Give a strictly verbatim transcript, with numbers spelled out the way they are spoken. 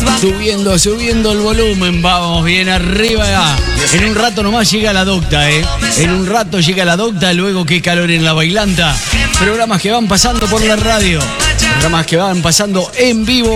Subiendo, subiendo el volumen, vamos bien arriba. En un rato nomás llega la docta, ¿eh? En un rato llega la docta, luego Qué calor en la bailanta. Programas que van pasando por la radio, programas que van pasando en vivo.